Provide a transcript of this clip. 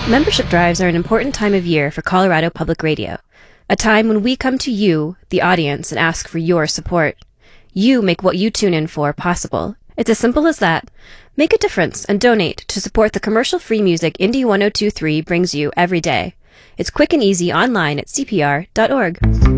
Membership drives are an important time of year for Colorado Public Radio, a time when we come to you, the audience, and ask for your support. You make what you tune in for possible. It's as simple as that. Make a difference and donate to support the commercial-free music Indie 1023 brings you every day. It's quick and easy online at cpr.org.